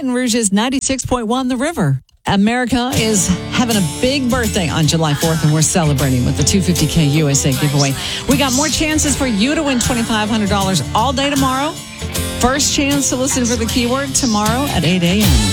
Baton Rouge's 96.1 The River. America is having a big birthday on July 4th, and we're celebrating with the 250K USA giveaway. We got more chances for you to win $2,500 all day tomorrow. First chance to listen for the keyword tomorrow at 8 a.m.